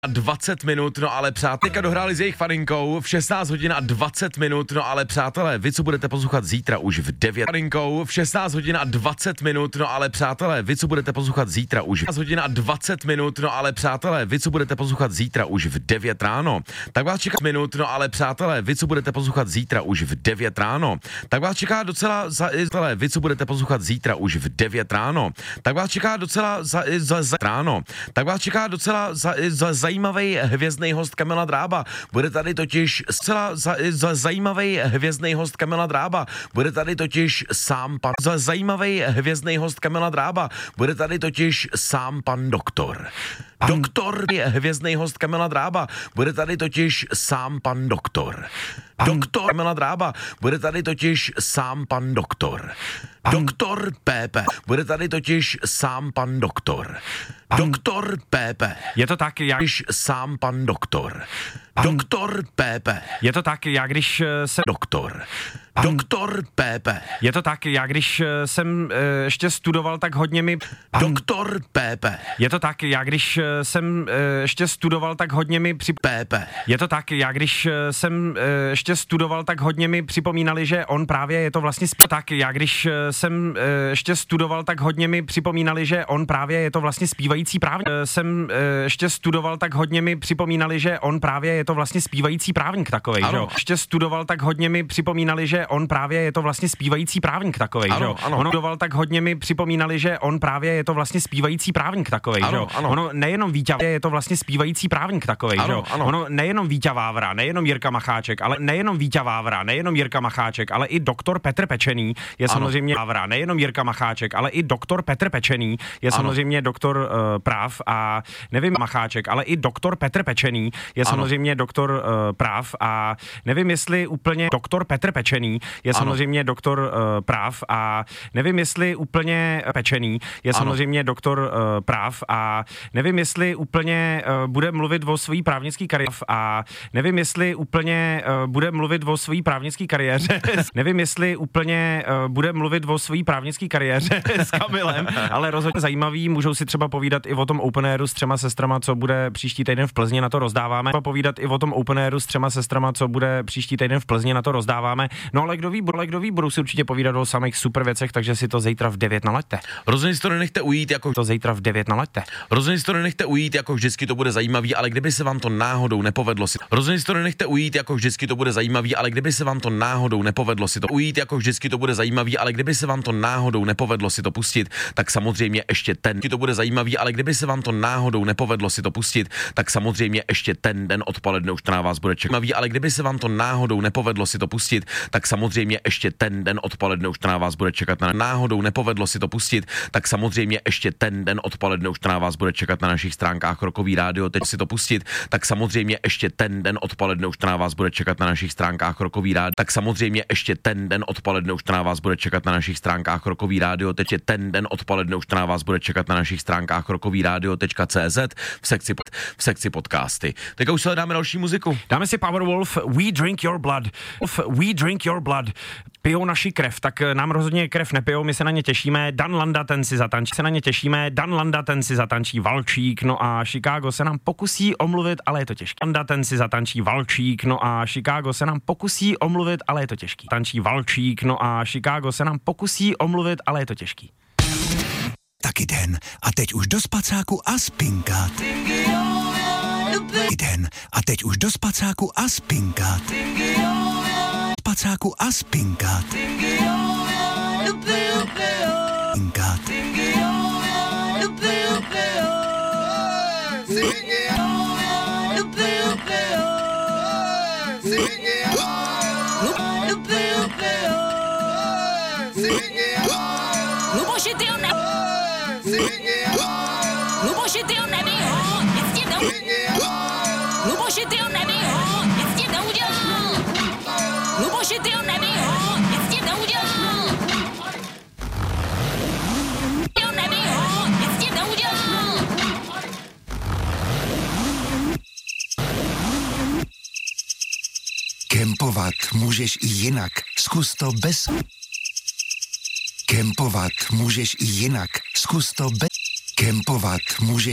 20 minut, no ale přátelé dohráli s jejich faninkou v 16 hodin a 20 minut, no ale přátelé, vy co budete poslouchat zítra už v 9 faninkou v 16 hodin a 20 minut, no ale přátelé, vy co budete poslouchat zítra už v 16 hodin a 20 minut, no ale přátelé, vy co budete poslouchat zítra už v 9 ráno, tak vás čeká minut, no ale přátelé, vy co budete poslouchat zítra už v 9 ráno, tak vás čeká docela vy co budete poslouchat zítra už v 9 ráno, tak vás čeká docela ráno, tak vás čeká docela zajímavý hvězdný host Kamila Drába. Bude tady totiž zcela zajímavý hvězdný host Kamila Drába. Bude tady totiž sám pan zajímavý hvězdný host Kamila Drába. Bude tady totiž sám pan doktor. Doktor je hvězdný host Kamila Drába. Bude tady totiž sám pan doktor. Doktor Kamila Drába. Bude tady totiž sám pan doktor. Doktor PP. Bude tady totiž sám pan doktor. Doktor PP. Je to tak, jak když sám pan doktor. Doktor PP. Je to tak, jak když se doktor. Doktor PP. Je to tak, jak když jsem ještě studoval, tak hodně mi doktor PP. Je to tak, jak když jsem ještě studoval, tak hodně mi PP. Je to tak, jak když jsem ještě studoval, tak hodně mi připomínali, že on právě je to vlastně tak, jak když jsem ještě studoval, tak hodně mi připomínali, že on právě je to vlastně zpívající právník. Jsem ještě studoval, tak hodně mi připomínali, že on právě je to vlastně zpívající právník takovej, že jo. Ještě studoval, tak hodně mi připomínali, že on právě je to vlastně zpívající právník takovej, že jo. Ono studoval, tak hodně mi připomínali, že on právě je to vlastně zpívající právník takovej, že jo. Ono nejenom Víťa je to vlastně zpívající právník takovej, že jo. Ono nejenom Víťa Vávra, nejenom Jirka Macháček, ale nejenom Víťa Vávra, nejenom Jirka Macháček, ale i doktor Petr Pečený je samozřejmě Vávra, nejenom Jirka Macháček, ale i doktor Petr Pečený je samozřejmě doktor práv a nevím Macháček, ale i doktor Petr Pečený je samozřejmě doktor práv a nevím, jestli úplně doktor Petr Pečený je samozřejmě doktor práv a nevím, jestli úplně Pečený je samozřejmě doktor práv a nevím, jestli úplně bude mluvit o své právnické kariéře a nevím, jestli úplně bude mluvit o své právnické kariéře. Nevím, jestli úplně bude mluvit o své právnické kariéře s Kamilem, ale rozhodně zajímavý, můžou si třeba povídat i o tom open airu s 3 sestrama, co bude příští týden v Plzni, na to rozdáváme. Povídat i o tom open airu s 3 sestrama, co bude příští týden v Plzni, na to rozdáváme. No ale kdo ví, budou si určitě povídat o samých super věcech, takže si to zítra v 9 nalaďte. Rozhodně si to nenechte ujít, jako to zítra v 9 nalaďte. Rozhodně si to nenechte ujít, jako vždycky to bude zajímavý, ale kdyby se vám to náhodou nepovedlo si. Rozhodně si to nenechte ujít, jako vždycky to bude zajímavý, ale kdyby se vám to náhodou nepovedlo si to ujít, jako vždycky to bude zajímavý, ale kdyby se vám to náhodou nepovedlo si to pustit, tak samozřejmě ještě ten to bude zajímavý, ale kdyby se vám to náhodou nepovedlo si to pustit, tak samozřejmě ještě ten den odpoledne už to na vás bude čekat. Ale kdyby se vám to náhodou nepovedlo si to pustit, tak samozřejmě ještě ten den odpoledne už to na vás bude čekat. Náhodou nepovedlo si to pustit, tak samozřejmě ještě ten den odpoledne už to na vás bude čekat na našich stránkách Rockový rádio. Teď si to pustit, tak samozřejmě ještě ten den odpoledne už to na vás bude čekat na našich stránkách Rockový rádio. Tak samozřejmě ještě ten den odpoledne už to na vás bude čekat na našich stránkách Rockový rádio. Teď je ten den odpoledne už to na vás bude čekat na našich stránkách rockovyradio.cz v sekci podcasty. Tak už se dáme další muziku. Dáme si Powerwolf, We Drink Your Blood. We Drink Your Blood. Pijou naši krev, tak nám rozhodně krev nepijou, my se na ně těšíme. Dan Landa, ten si zatančí. Se na ně těšíme. Dan Landa, ten si zatančí Valčík, no a Chicago se nám pokusí omluvit, ale je to těžké. Landa, ten si zatančí Valčík, no a Chicago se nám pokusí omluvit, ale je to těžký. Tančí Valčík, no a Chicago se nám pokusí omluvit, ale je to těžký. Taky den. A teď už do spacáku a spinkat. Den. A teď už do spacáku a spinkat. Spacáku a spinkat. Spinkat. Luboši, ty ho ne... Luboši, ty ho neví, ho, nic tím Luboši, ty ho neví, ho, nic tím neudělal. Luboši, ty ho neví, ho, nic tím neudělal. Ty ho neví, ho, nic tím neudělal. Kempovat můžeš i jinak. Zkus to bez... Kempovat můžeš i jinak. Zkus to bez... Kempovat můžeš